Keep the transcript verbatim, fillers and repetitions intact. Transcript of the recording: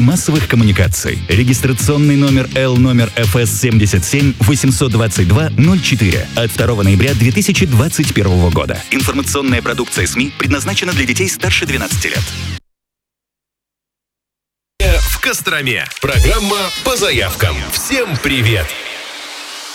массовых коммуникаций. Регистрационный номер Л номер эф эс семьдесят семь восемьсот двадцать два ноль четыре от второго ноября две тысячи двадцать первого года. Информационная продукция СМИ предназначена для детей старше двенадцати лет. В Костроме. Программа по заявкам. Всем привет!